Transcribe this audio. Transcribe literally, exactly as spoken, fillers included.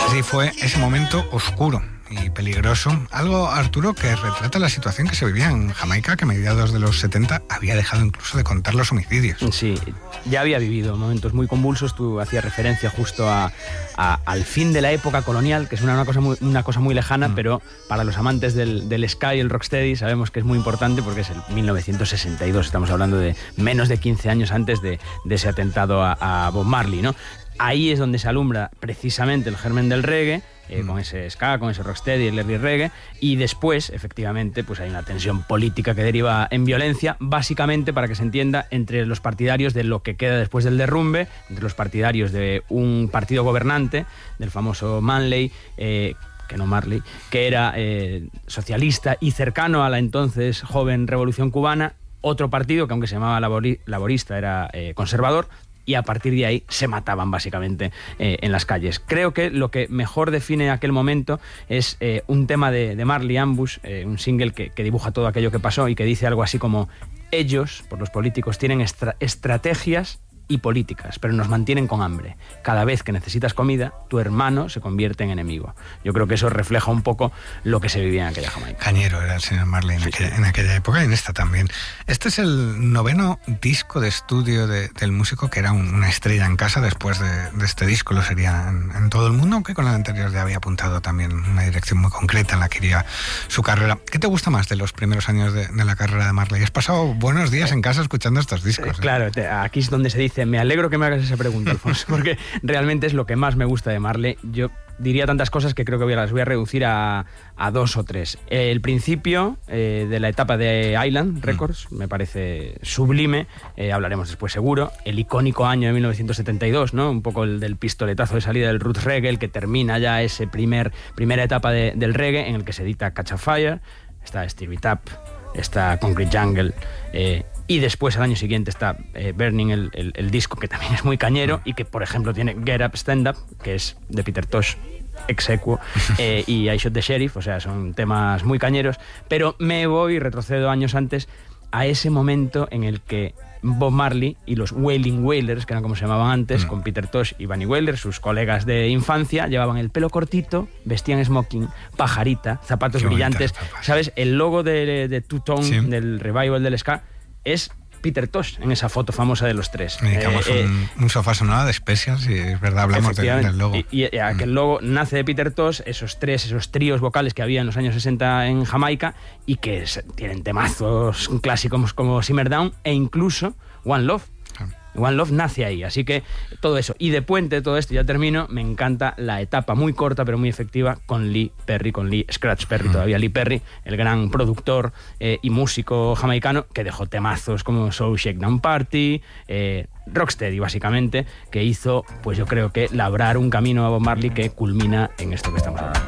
Así fue ese momento oscuro y peligroso. Algo, Arturo, que retrata la situación que se vivía en Jamaica, que a mediados de los setenta había dejado incluso de contar los homicidios. Sí, ya había vivido momentos muy convulsos. Tú hacías referencia justo a, a, al fin de la época colonial, que es una, una, cosa, muy, una cosa muy lejana, mm. pero para los amantes del, del ska y el rocksteady sabemos que es muy importante porque es el mil novecientos sesenta y dos. Estamos hablando de menos de quince años antes de, de ese atentado a, a Bob Marley, ¿no? Ahí es donde se alumbra precisamente el germen del reggae, eh, mm. con ese ska, con ese rocksteady, el early reggae, y después, efectivamente, pues hay una tensión política que deriva en violencia, básicamente, para que se entienda, entre los partidarios de lo que queda después del derrumbe, entre los partidarios de un partido gobernante, del famoso Manley, eh, que no Marley, que era eh, socialista y cercano a la entonces joven revolución cubana, otro partido que aunque se llamaba labori- laborista era eh, conservador, y a partir de ahí se mataban básicamente eh, en las calles. Creo que lo que mejor define aquel momento es eh, un tema de, de Marley Ambush, eh, un single que, que dibuja todo aquello que pasó y que dice algo así como: ellos, por los políticos, tienen estra- estrategias y políticas, pero nos mantienen con hambre. Cada vez que necesitas comida, tu hermano se convierte en enemigo. Yo creo que eso refleja un poco lo que se vivía en aquella Jamaica. Cañero era el señor Marley en, sí, aquella, sí. en aquella época y en esta también. Este es el noveno disco de estudio de, del músico, que era un, una estrella en casa. Después de, de este disco lo sería en, en todo el mundo, aunque con el anterior ya había apuntado también una dirección muy concreta en la que iría su carrera. ¿Qué te gusta más de los primeros años de, de la carrera de Marley? Has pasado buenos días en casa escuchando estos discos. ¿eh? Claro, te, aquí es donde se dice: me alegro que me hagas esa pregunta, Alfonso, porque realmente es lo que más me gusta de Marley. Yo diría tantas cosas que creo que voy a, las voy a reducir a, a dos o tres. El principio eh, de la etapa de Island Records mm. me parece sublime, eh, hablaremos después seguro. El icónico año de mil novecientos setenta y dos, ¿no? Un poco el del pistoletazo de salida del roots reggae, el que termina ya ese primer, primera etapa de, del reggae, en el que se edita Catch a Fire, está Stir It Up, está Concrete Jungle, eh, y después al año siguiente está eh, Burning, el, el, el disco que también es muy cañero y que, por ejemplo, tiene Get Up, Stand Up, que es de Peter Tosh execuo, eh, y I Shot the Sheriff, o sea, son temas muy cañeros, pero me voy, retrocedo años antes, a ese momento en el que Bob Marley y los Wailing Wailers, que eran como se llamaban antes, mm. con Peter Tosh y Bunny Wailer, sus colegas de infancia, llevaban el pelo cortito, vestían smoking, pajarita, zapatos Qué brillantes, ¿sabes? El logo de, de Two Tone, sí. del revival del ska, es Peter Tosh en esa foto famosa de los tres. Dedicamos eh, un, eh, un sofá sonado de Specials y es verdad, hablamos de, del logo. Y, y, y aquel logo nace de Peter Tosh, esos tres, esos tríos vocales que había en los años sesenta en Jamaica y que tienen temazos clásicos como Simmer Down e incluso One Love. One Love nace ahí, así que todo eso. Y de puente de todo esto, ya termino, me encanta la etapa muy corta pero muy efectiva con Lee Perry, con Lee Scratch Perry, mm. todavía Lee Perry, el gran productor eh, y músico jamaicano que dejó temazos como So Shakedown Party, eh, Rocksteady básicamente, que hizo, pues yo creo que labrar un camino a Bob Marley que culmina en esto que estamos hablando.